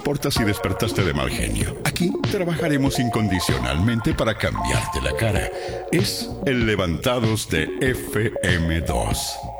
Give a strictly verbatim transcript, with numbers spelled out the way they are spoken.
importa si despertaste de mal genio. Aquí trabajaremos incondicionalmente para cambiarte la cara. Es el Levantados de F M dos.